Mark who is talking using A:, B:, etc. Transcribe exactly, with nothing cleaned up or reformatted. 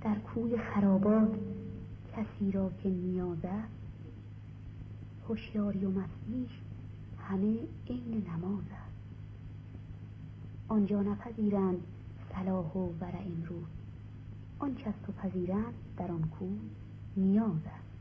A: در کوی خرابات کسی را که نیاز است، هوشیاری و مستیش همه عین نماز است. آنجا نپذیرند صلاح و ورع امروز، آنچه از تو پذیرند در آن کوی نیاز است.